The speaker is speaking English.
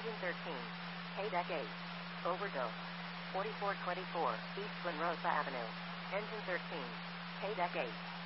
Engine 13. KDEC 8. Overdose. 4424 East Glen Rosa Avenue. Engine 13. KDEC 8.